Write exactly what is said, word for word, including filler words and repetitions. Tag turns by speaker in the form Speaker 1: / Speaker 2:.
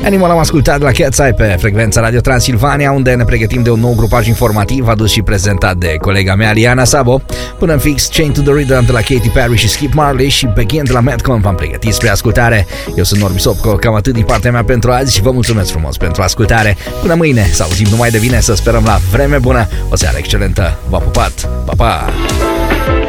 Speaker 1: Animal am ascultat la Cat's Eye pe frecvența Radio Transilvania, unde ne pregătim de un nou grupaj informativ adus și prezentat de colega mea, Liana Sabo. Până în fix, Chain to the Rhythm de la Katy Perry și Skip Marley și Begin de la Madcon v-am pregătit spre ascultare. Eu sunt Norbi Sopco, cam atât din partea mea pentru azi și vă mulțumesc frumos pentru ascultare. Până mâine, să auzim numai de bine, să sperăm la vreme bună, o seară excelentă. V-am pupat, pa, pa!